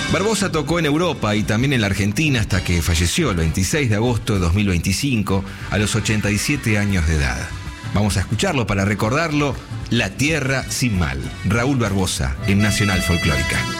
Barbosa tocó en Europa y también en la Argentina hasta que falleció el 26 de agosto de 2025 a los 87 años de edad. Vamos a escucharlo para recordarlo. La Tierra sin Mal. Raúl Barbosa en Nacional Folclórica.